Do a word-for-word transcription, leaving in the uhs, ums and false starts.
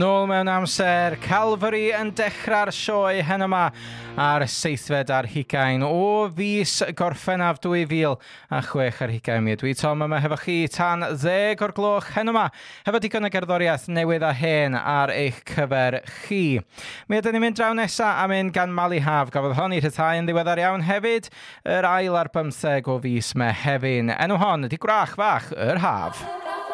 Nôl mewn amser, Calvary yn dechrau'r sioe heno yma ar seithfed ar hugain o fis Gorffennaf dwy fil a chwech ar hugain mi. Dwi Tom yma hefo chi tan ddeg o'r gloch heno yma hefo digon o gerddoriaeth newydd a hen ar eich cyfer chi. Mi ydyn ni'n mynd draw nesa am un gan Mali Haf. Gafodd hon i rhyddhau yn ddiweddar iawn hefyd yr ail ar bymtheg o fis Mehefin. Enw hon ydi Gwrach Fach yr Haf.